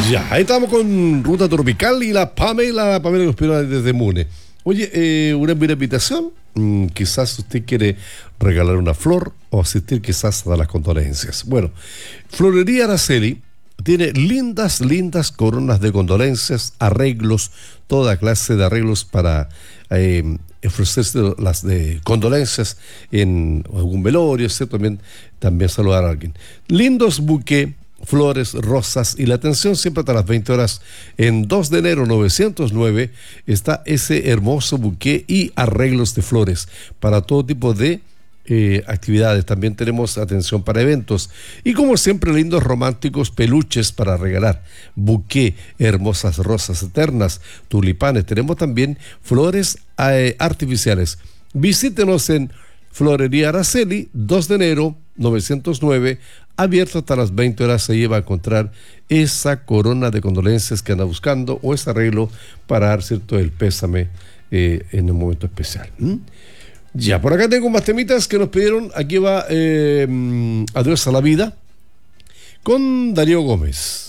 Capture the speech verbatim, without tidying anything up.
Ya, ahí estamos con Ruta Tropical y la Pamela, la Pamela que nos espera desde Mune. Oye, eh, una buena invitación. Mm, quizás usted quiere regalar una flor o asistir quizás a las condolencias. Bueno, Florería Araceli tiene lindas, lindas coronas de condolencias, arreglos, toda clase de arreglos para eh, ofrecerse las de condolencias en algún velorio, ¿cierto? También, también saludar a alguien. Lindos buqués, flores, rosas y la atención siempre hasta las veinte horas. En dos de enero novecientos nueve está ese hermoso buqué y arreglos de flores para todo tipo de eh, actividades. También tenemos atención para eventos y como siempre lindos románticos peluches para regalar, buqué, hermosas rosas eternas, tulipanes. Tenemos también flores eh, artificiales. Visítenos en Florería Araceli, dos de enero novecientos nueve, abierto hasta las veinte horas. Se lleva a encontrar esa corona de condolencias que anda buscando o ese arreglo para dar, cierto, el pésame eh, en un momento especial. ¿Mm? Ya, por acá tengo más temitas que nos pidieron. Aquí va eh, Adiós a la vida con Darío Gómez.